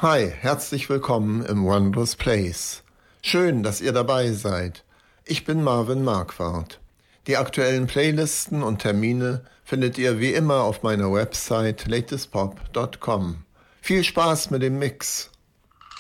Hi, herzlich willkommen im Wondrous Place. Schön, dass ihr dabei seid. Ich bin Marvin Marquardt. Die aktuellen Playlisten und Termine findet ihr wie immer auf meiner Website latestpop.com. Viel Spaß mit dem Mix!